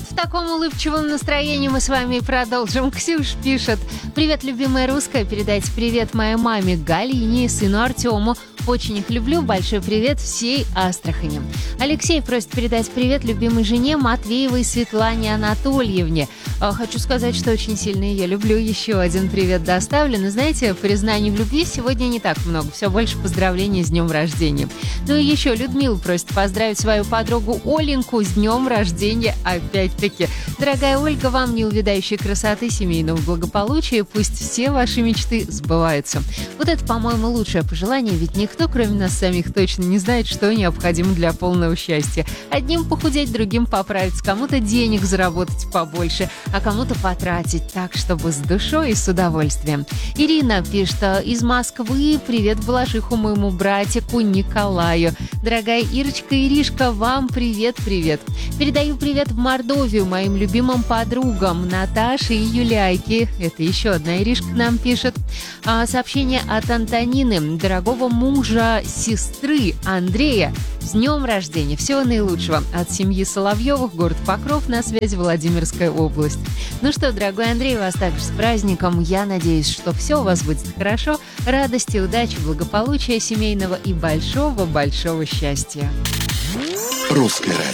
вот в таком улыбчивом настроении мы с вами и продолжим. Ксюш пишет: «Привет, любимая русская, передайте привет моей маме Галине и сыну Артему. Очень их люблю. Большой привет всей Астрахани». Алексей просит передать привет любимой жене Матвеевой Светлане Анатольевне. Хочу сказать, что очень сильно ее люблю. Еще один привет доставлен. И знаете, признаний в любви сегодня не так много. Все больше поздравлений с днем рождения. Ну и еще Людмила просит поздравить свою подругу Оленьку с днем рождения опять-таки. Дорогая Ольга, вам неувядающей красоты, семейного благополучия. Пусть все ваши мечты сбываются. Вот это, по-моему, лучшее пожелание, ведь никто, кроме нас самих, точно не знает, что необходимо для полного счастья. Одним похудеть, другим поправиться, кому-то денег заработать побольше, а кому-то потратить так, чтобы с душой и с удовольствием. Ирина пишет из Москвы: «Привет в Балашиху моему братику Николаю». Дорогая Ирочка, Иришка, вам привет-привет. Передаю привет в Мордовию моим любимым подругам Наташе и Юляйке. Это еще одна Иришка нам пишет. Сообщение от Антонины: «Дорогого мужа сестры Андрея с днем рождения. Всего наилучшего. От семьи Соловьевых, город Покров, на связи Владимирская область». Ну что, дорогой Андрей, вас также с праздником. Я надеюсь, что все у вас будет хорошо. Радости, удачи, благополучия семейного и большого-большого счастья. Русское радио.